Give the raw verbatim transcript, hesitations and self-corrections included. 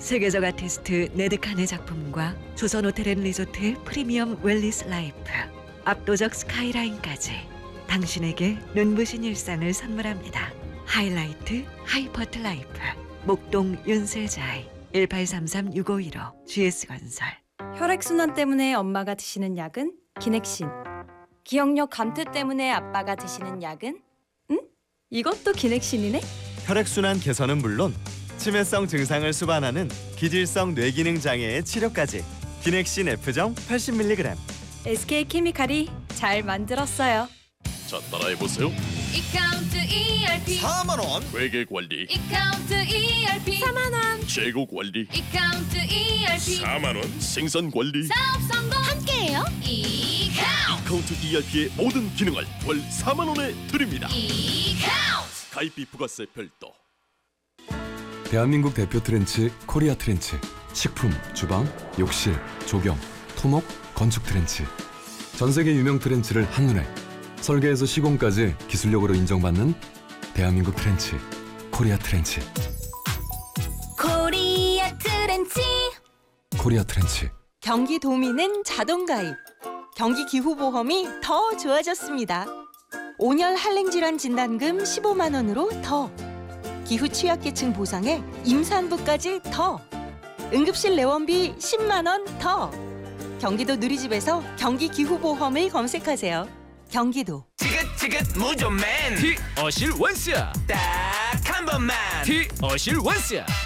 세계적 아티스트 네드칸의 작품과 조선호텔앤리조트의 프리미엄 웰니스 라이프, 압도적 스카이라인까지 당신에게 눈부신 일상을 선물합니다. 하이라이트 하이퍼트 라이프 목동 윤슬자이 일팔삼삼 육오일오 지에스건설. 혈액순환 때문에 엄마가 드시는 약은 기넥신. 기억력 감퇴 때문에 아빠가 드시는 약은? 응? 이것도 기넥신이네? 혈액순환 개선은 물론 치매성 증상을 수반하는 기질성 뇌기능 장애의 치료까지 기넥신 F정 팔십 밀리그램. 에스케이케미칼이 잘 만들었어요. 자, 따라해보세요. 이카운트 이알피 사만 원. 회계관리, 이카운트 이알피 사만 원. 재고관리, 이카운트 이알피 사만 원. 생산관리, 사업 성공 함께해요. 이카운트 카운트 이알피의 모든 기능을 월 사만 원에 드립니다. 이카운트 가입비 부가세 별도. 대한민국 대표 트렌치 코리아 트렌치. 식품, 주방, 욕실, 조경, 토목, 건축 트렌치. 전 세계 유명 트렌치를 한눈에 설계에서 시공까지 기술력으로 인정받는 대한민국 트렌치 코리아 트렌치. 코리아 트렌치. 코리아 트렌치. 경기도민은 자동가입. 경기기후보험이 더 좋아졌습니다. 온열 한랭질환 진단금 십오만 원으로 더. 기후 취약계층 보상에 임산부까지 더. 응급실 내원비 십만 원 더. 경기도 누리집에서 경기기후보험을 검색하세요. 경기도. 지긋지긋 무좀맨 티 어실 원스야 딱 한 번만 티 어실 원스야